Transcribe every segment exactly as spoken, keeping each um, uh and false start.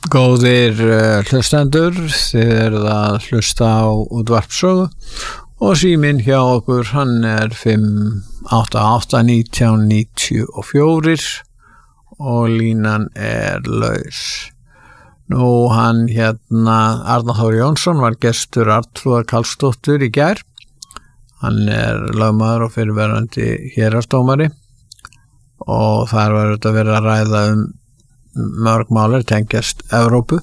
Góðir uh, hlustendur, þið eruð að hlusta á útvarpssögu og síminn hjá okkur, hann er fimm átta átta nítján níutíu og fjögur og línan er laus. Nú hann hérna, Arnar Þór Jónsson var gestur Arnþrúðar Karlsdóttur í gær. Hann er lögmaður og fyrirverandi héraðsdómari og þar var þetta verið að ræða um mörg málir tengjast Evrópu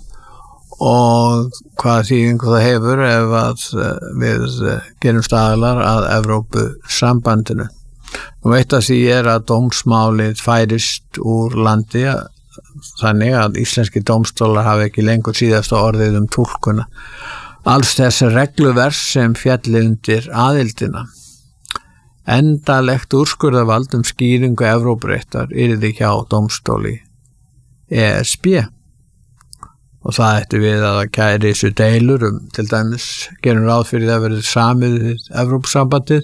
og hvað þýðingu það hefur ef að við gerum staðlar að Evrópu sambandinu. Nú eitt af því er að dómsmálið færist úr landi þannig að íslenski dómstólar hafa ekki lengur síðasta orðið um túlkuna alls þessi regluvers sem fjalli undir aðildina. Endalegt úrskurðarvald um skýringu Evrópuréttar yrði hjá dómstóli E S B og það ætti við að það kæri þessu deilur um til dæmis gerum ráð fyrir það að verið samið við Evrópusambandið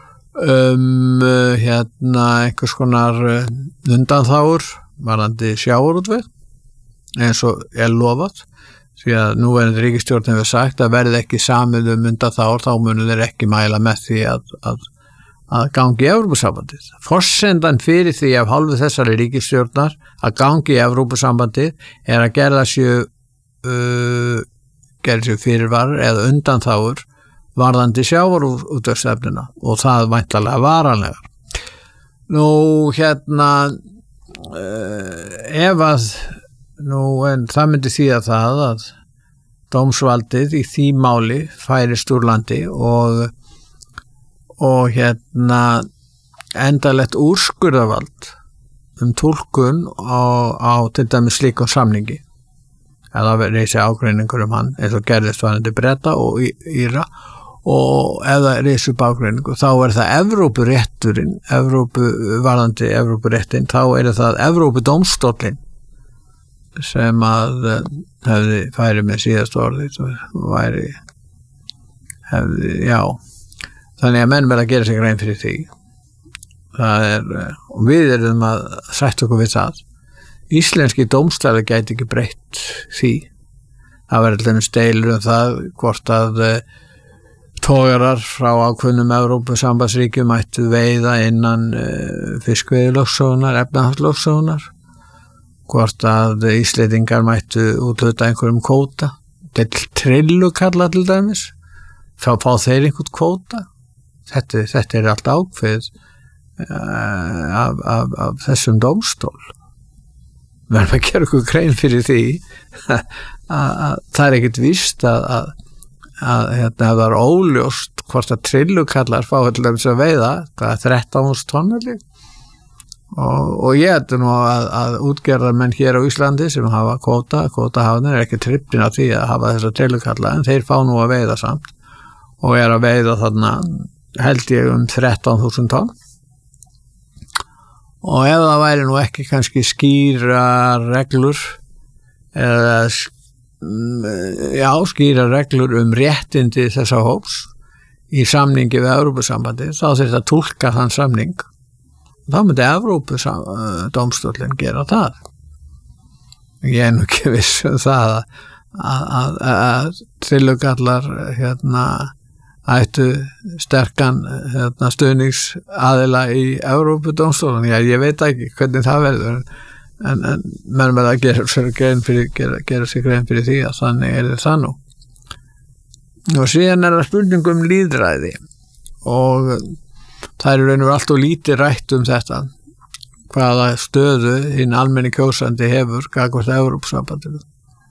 um uh, hérna einhvers konar uh, undanþágur varðandi sjávarútveg eins og er lofað því að núverandi ríkisstjórn hefur sagt að verði ekki samið um undanþágur þá munu þeir ekki mæla með því að, að að gangi í Evrópusambandið. Forsendan fyrir því af hálfu þessari ríkisstjórnar að gangi í Evrópusambandið er að gera sér uh, gera sér fyrirvarar eða undanþágur varðandi sjávarútvegsstefnuna og það væntanlega varanlega. Nú hérna uh, ef að nú en það myndi þýða það að dómsvaldið í því máli færist úr landi og og hérna endalegt úrskurðarvald um túlkun á, á til dæmis slíkum samningi eða reysi ágreiningur um hann eins og gerðist varðandi Breta og Íra og eða reysi upp ágreiningur þá er það Evrópurétturinn Evrópu, varðandi Evrópuréttin þá er það Evrópudómstóllinn sem að hefði færi með síðast orðið og væri hefði, já þannig að menn verða að gera sig grein fyrir því. Það er, og við erum að sætta okkur við það. Íslenski dómstólar gæti ekki breytt því. Það verður alltaf deilur um það hvort að togarar frá ákveðnum Evrópusambandsríkjum mættu veiða innan fiskveiðilögsögunnar, efnahagslögsögunnar. Hvort að Íslendingar mættu útluta einhverjum kvóta. Til trillu kalla til dæmis. Þá fá þeir einhvern kvóta. Þetta, þetta er allt ákveð uh, af, af, af þessum dómstól. Við erum að gera okkur grein fyrir því að, að það er ekkert víst að, að, að hérna, það er óljóst hvort að trillukallar fá allir að veiða, hvað er þrettán þúsund tonn og, og ég ætla nú að, að útgerðarmenn hér á Íslandi sem hafa kvóta, kvótahafnir er ekki trippin á því að hafa þessa trillukalla en þeir fá nú að veiða samt og er að veiða þarna held ég um þrettán þúsund tonn og ef það væri nú ekki kannski skýra reglur eða já, skýra reglur um réttindi þessa hóps í samningi við Evrópusambandið þá þurfti að túlka þann samning og þá myndi Evrópudómstóllinn gera það. Ég er nú ekki viss um það að, að, að trillugallar hérna ættu sterkan hérna, stuðningsaðila í Evrópudómstólinn. Já, ég veit ekki hvernig það verður en, en menn verða að gera sér grein fyrir, gera, gera sér grein fyrir því að þannig er það nú. Og síðan er það spurning um lýðræði og það er raun og allt og lítið rætt um þetta hvaða stöðu hinn almenni kjósandi hefur gagnvart Evrópusambandinu.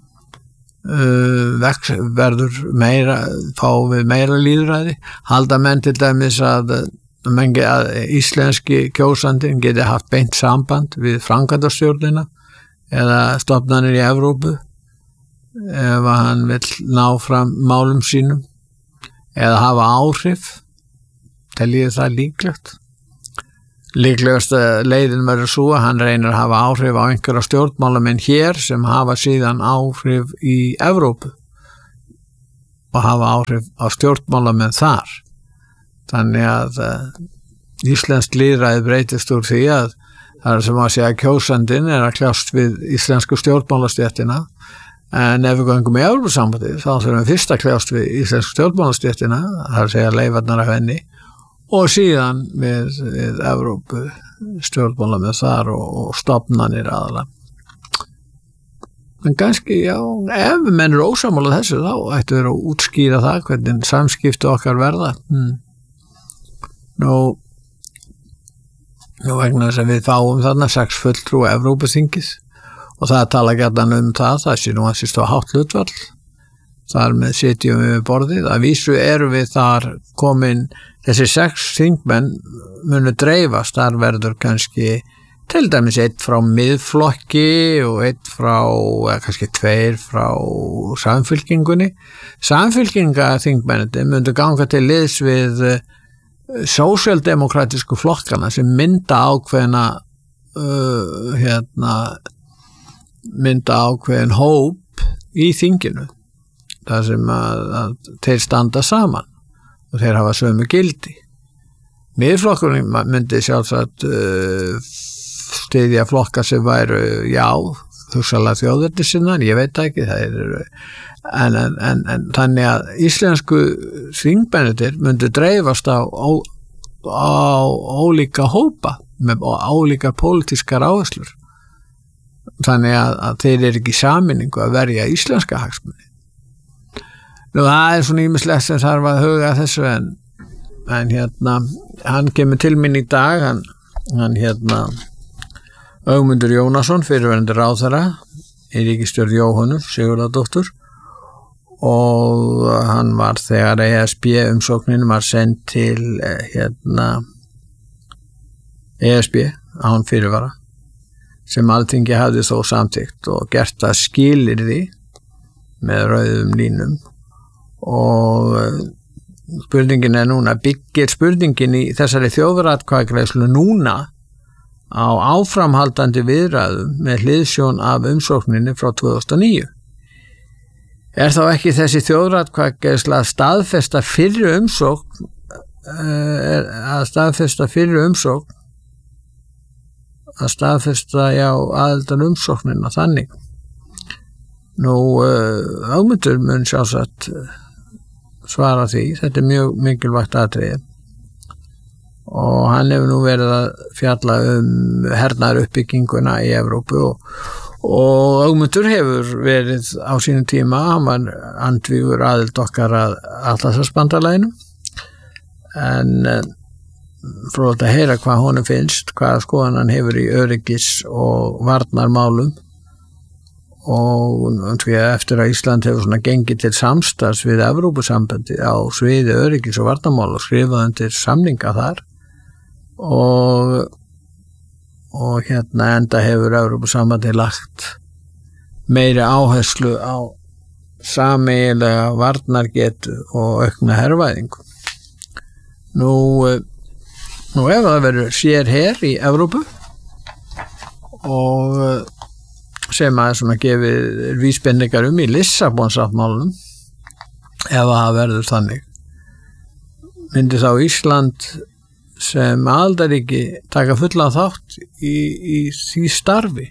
Uh, vex, verður meira fá við meira lýðræði halda menn til dæmis að, að íslenski kjósandinn geti haft beint samband við framkvæmdastjórnina eða stofnanir í Evrópu ef hann vill ná fram málum sínum eða hafa áhrif teljið það líklegt líklegast leiðin verður svo að hann reynir að hafa áhrif á einhverja stjórnmálamenn hér sem hafa síðan áhrif í Evrópu og hafa áhrif á stjórnmálamenn þar. Þannig að uh, íslenskt lýðræði breytist úr því að það er sem að segja að kjósandinn er að kljást við íslensku stjórnmálastéttina En ef við göngum í Evrópusambandið, þá þurfum við fyrst að kljást við íslensku stjórnmálastéttina, það er að segja leifarnar af henni, og síðan við, við Evrópu stjórnmála með þar og, og stofnanir aðalega. En kannski, já, ef menn eru ósammála þessu, þá ættu við að útskýra það, hvernig samskipti okkar verða. Hmm. Nú, nú vegna þess að við fáum þarna sex fulltrúa Evrópuþingið, og það tala gjarnan um það, það sé nú að sýst á hátt hlutfall, þar með sitjum við borðið, að vísu eru við þar komin, þessi sex þingmenn munu dreifast, þar verður kannski til dæmis eitt frá miðflokki og eitt frá, eða kannski tveir frá samfylkingunni. Samfylkinga þingmennandi myndu ganga til liðs við sósíaldemókratísku flokkana sem mynda ákveðna uh, hérna mynda ákveðin hóp í þinginu þar sem að, að þeir standa saman og þeir hafa sömu gildi. Miðflokkurinn myndi sjálfsagt uh, styðja flokka sem væru, já, hugsanlega þjóðernissinnar, ég veit ekki, það er en, en, en, en þannig að íslensku þingmennirnir myndu dreifast á, á, á ólíka hópa með ólíkar pólitískar áherslur. Þannig að, að þeir eru ekki í sameiningu að verja íslenska hagsmuni. Nú, það er svona ýmislegt sem þarf að huga þessu en, en hérna, hann kemur til minn í dag, hann, hann hérna, Ögmundur Jónasson, fyrirverandi ráðherra, í ríkisstjórn Jóhönnu Sigurðardóttur, og hann var þegar E S B umsóknin var send til hérna, E S B, án fyrirvara, sem Alþingi hafði þó samþykkt og gert það skilyrði með rauðum línum og spurningin er núna, byggir spurningin í þessari þjóðaratkvæðagreiðslu núna á áframhaldandi viðræðum með hliðsjón af umsókninni frá tvö þúsund og níu. Er þá ekki þessi þjóðaratkvæðagreiðsla að staðfesta fyrri umsókn að staðfesta fyrri umsókn að staðfesta, já, aðildar umsóknina þannig. Nú, uh, Ögmundur mun sjálfsagt svara því, þetta er mjög mikilvægt atriði og hann hefur nú verið að fjalla um hernaðar uppbygginguna í Evrópu og, og Ögmundur hefur verið á sínum tíma, hann var andvígur aðild okkar að Atlantshafsbandalaginu en uh, fróðilegt að heyra hvað honum finnst, hvað skoðan hann hefur í öryggis og varnarmálum og því að eftir að Ísland hefur svona gengið til samstarfs við Evrópusambandi á sviði öryggis og varnarmál og skrifað undir samninga þar og, og hérna enda hefur Evrópusambandi lagt meiri áherslu á sameiginlega varnargetu og aukna hervæðingu. Nú Nú ef það verður sér hér í Evrópu og sem að svona gefið vísbendingar um í Lissabonsáttmálanum ef það verður þannig myndi þá Ísland sem aðildarríki taka fullan þátt í, í því starfi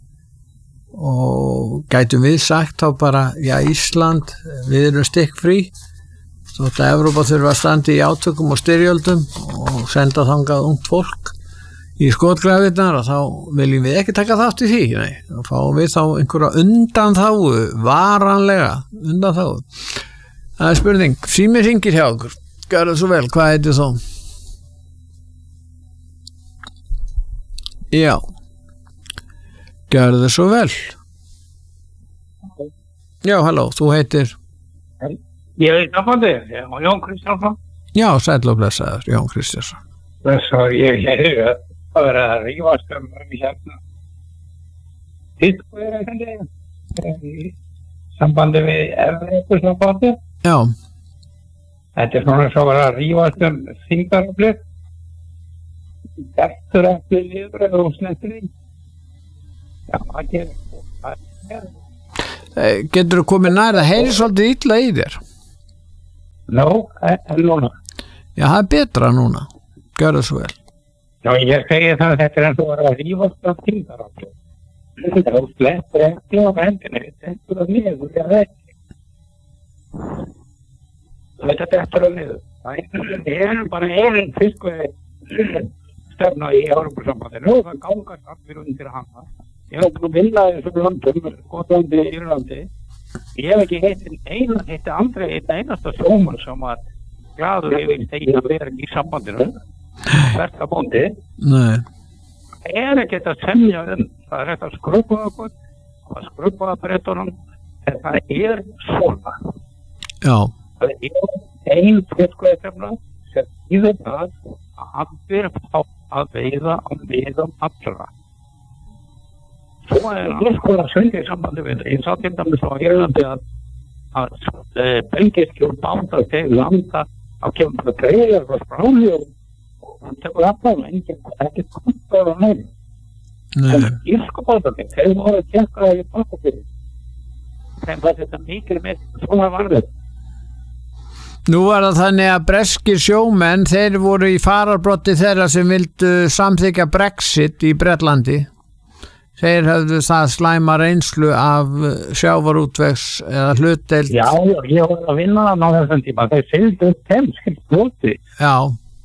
og gætum við sagt þá bara, já, Ísland, við erum stikkfrí þótt að Evrópa þurfa að standa í átökum og styrjöldum og senda þangað ungt fólk í skotgrafirnar og þá viljum við ekki taka þátt í því, nei, og fáum við þá einhverja undanþágu, varanlega undanþágu. Það er spurning, sími hringir hjá okkur, gjörðu svo vel, hvað heitir þú? Já, gjörðu svo vel. Já, halló, þú heitir? Ég veit nafnandi, Jón Kristjánsson. Já, sæll og blessaður, Jón Kristjánsson. Blessaður, ég hefði að vera að rífast um hérna. Hitt er ekki í sambandi við Evrópusambandi. Já. Þetta er svona svo að vera að rífast um þingdaraflið. Eftir ekki liður og slettir í. Já, það gerir. Getur þú komið nær að heyri svolítið illa í þér? Nó, en núna. Já, það er betra núna. Gjörðu svo vel. Já, ég segi það að þetta er eins og að rífast af þingdaraflið. þá sleppur ekki á hendinni, þetta er niður, já ekki. Þetta er niður. Það er bara einn fiskveiði stefna í Evrópusambandinu og það gangast allir undir hana. Ég hef búin að vinna í þessum löndum, Skotlandi, Írlandi. Ég hef ekki heitt eina, heitt aldrei eitt einasta sjómann sem var glaður yfir því að vera ekki í sambandinu. Hvert að bóndi. Nei. Það er ekkert að semja um. Það er hægt að skrubba okkur, að skrubba að brettunum, en það er svona. Já. Það er ein fiskveiðistefna sem þýðir það að allir fá að veiða á veiðum allra. Svo er alls konar svindl í sambandi við þetta. Ég sá til dæmis á Írlandi að, að e, belgiskjur bátar til landa á kemur bara greiðar og spráli og hann tekur aftan og enginn ekki kontar á næri. En írsku bátarnir, þeir voru að tjekka það í bakafyrir. Þeim var þetta mikil með svona varðið. Nú var það þannig að breskir sjómenn, þeir voru í fararbrotti þeirra sem vildu samþykja Brexit í Bretlandi. Þeir höfðu það slæma reynslu af sjávarútvegs eða hlutdeild. Já, ég var að vinna það á þessum tíma. Þeir sigldu upp Thames floti. Já.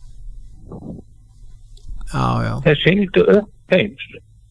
Já, já. Þeir sigldu upp Thames.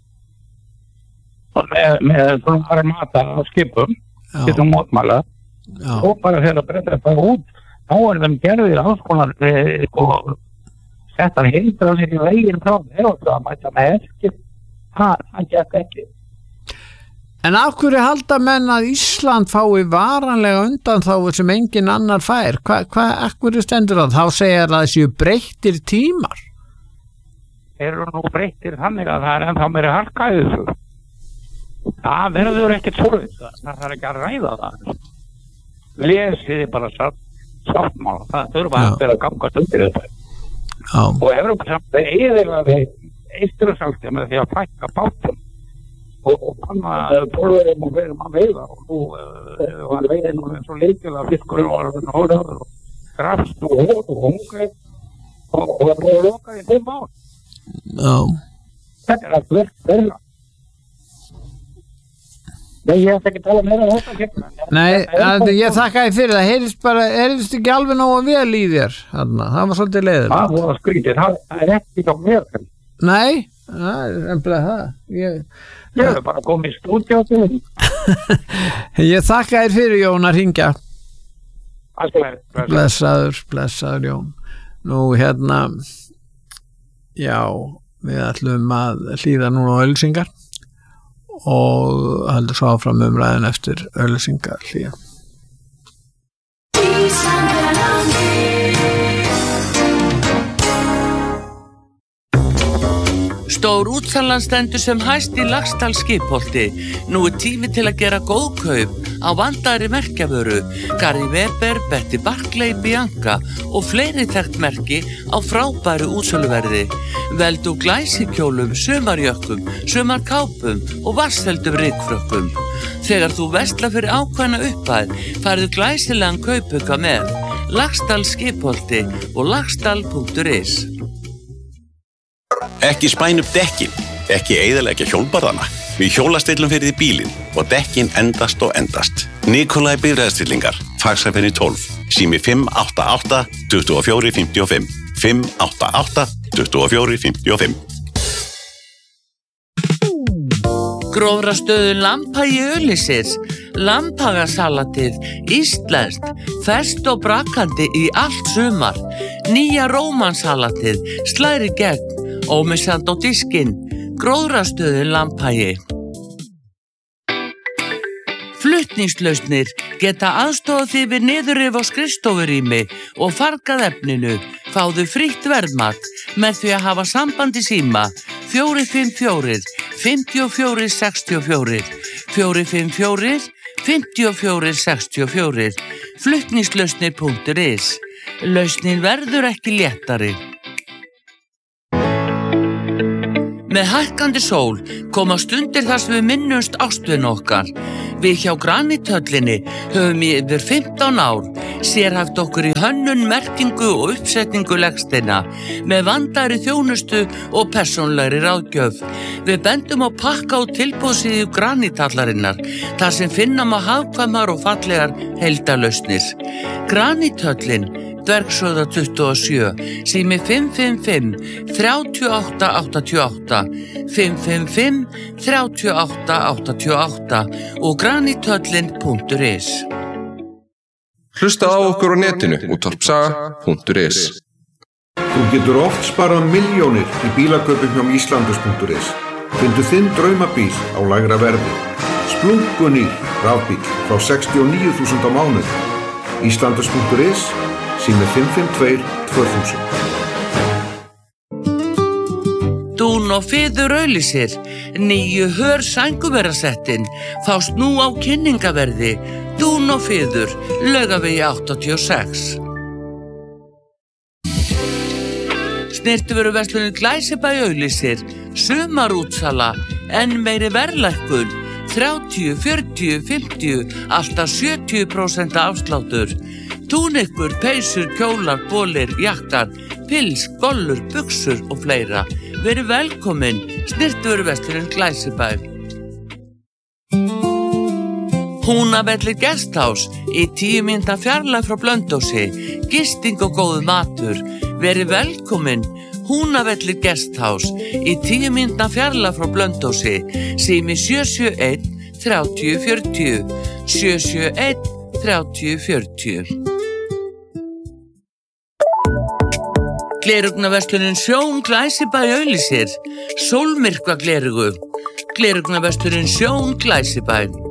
Og með, með svona armata á skipum, getum mótmæla. Já. Og bara þegar að breyta það út, þá er þeim gerðir alls konar e, og settar hindra sér í veginn frá þeir og það mæta með eftir. Það, það gekk ekki. En af hverju halda menn að Ísland fái varanlega undan þá sem engin annar fær? Hvað, hva, af hverju stendur það? Þá segir að það séu breyttir tímar. Þeir eru nú breyttir þannig að það er ennþá meiri harka í þessu. Það verður ekkert svoleiðis. Það þarf ekki að ræða það. Lesiði bara sáttmála. Það þurfa að vera að gangast undir þetta. Já. Og Evrópusambandið er eiginlega Eystrasalti með því að fækka bátum og, og banna pólverjum og verðum að veiða og nú uh, var veiðin og eins og leikilega fiskurinn var hóraður og grafst og hóð og hungrið og, og það búið að loka í þeim ár. Já. Þetta er að verð verða. Nei, ég ætti ekki að tala meira um þetta hérna. Nei, að, ég þakka þér fyrir það. Heyrðist bara, heyrðist ekki alveg nógu vel í þér. Þarna. Það var svolítið leiður. Það var skrítið. Það, það er ekki á mér. Nei, það er ennblega það. Ég, ég hef bara komið í stúdíu á því. Ég þakka þér fyrir, Jón, að hringja. Alltaf, blessaður, blessaður, Jón. Nú, hérna, já, við ætlum að hlýða núna á auglýsingar og heldur svo áfram umræðin eftir auglýsingar hlýja. Stór útsalan stendur sem hæst í Laxdal skipholti. Nú er tími til að gera góð kaup á vandaðri merkjavöru, Gary Weber, Betty Barclay, Bianca og fleiri þekkt merki á frábæru útsöluverði. Veldu glæsikjólum, sumarjökkum, sumarkápum og vatnsfeldum rykfrökkum. Þegar þú verslar fyrir ákveðna upphæð, færðu glæsilegan kaupauka með. Laxdal skipholti og laxdal punktur is. Ekki spæn upp dekkin, ekki eyðileggja hjólbarðana. Við hjólastillum fyrir því bílinn og dekkin endast og endast. Nikolai bifreiðastillingar, Faxafenni tólf, sími fimm átta átta, tuttugu og fjögur, fimmtíu og fimm, fimm átta átta, tuttugu og fjögur, fimmtíu og fimm. Grófrastöðu Lambhagi Öllisis, Lambhagasalatið, íslenskt, ferskt og brakandi í allt sumar. Nýja rómansalatið, slæri gegn, ómissandi á diskinn, Grófrastöðu Lambhagi. Flutningslausnir geta aðstofað þig við niðurrif á skrifstofurými og fargað efninu. Fáðu frítt verðmat með því að hafa samband í síma fjögur fimm fjögur, fimm fjögur sex fjögur, fjögur fimm fjögur, fimm fjögur sex fjögur, flutningslausnir punktur is. Lausnin verður ekki léttari. Með hækkandi sól koma stundir þar sem við minnumst ástvin okkar. Við hjá Granithöllinni höfum í yfir fimmtán ár Sérhæft okkur í hönnun, merkingu og uppsetningu legsteina með vandaðri þjónustu og persónlegri ráðgjöf. Við bendum á pakka og tilboðsíðu granítallarinnar, þar sem finna má hagkvæmar og fallegar heildarlausnir. Graníthöllin, Dvergshöfða tuttugu og sjö, sími fimm fimm fimm, þrjú átta átta átta, fimm fimm fimm, þrjú átta átta átta og graníthöllin punktur is. Hlusta á okkur á netinu útvarpsaga punktur is. Þú getur oft sparað milljónir í bílakaupum hjá Íslandus punktur is. Fyndu þinn draumabíl á lægra verði. Splunkunýr rafbíl frá sextíu og níu þúsund á mánuði. Íslandus punktur is, sími fimm fimm tvö, tvö þúsund. Dún og Fiður auglýsir, nýju hör sænguverasettin, fást nú á kynningaverði. Dún og Fiður, Laugavegi áttatíu og sex. Snyrtivöruverslunin Glæsibæ auglýsir, sumarútsala, enn meiri verðlækkun, þrjátíu, fjörutíu, fimmtíu, alltaf sjötíu prósent afsláttur. Túnikur, peysur, kjólar, bolir, jakkar, pils, gollur, buxur og fleira. Verið velkomin, Snyrtivöruverslunin Glæsibæ. Húnavellir Guesthouse í tíu mínútna fjarlægð frá Blönduósi, gisting og góður matur. Verið velkomin, Húnavellir Guesthouse í tíu mínútna fjarlægð frá Blönduósi, sími sjö sjö einn, þrjátíu, fjörutíu, sjö sjö einn, þrjátíu, fjörutíu. Glerugnaverslunin Sjón Glæsibæ auglýsir, sólmyrkva glerugu. Glerugnaverslunin Sjón Glæsibæ.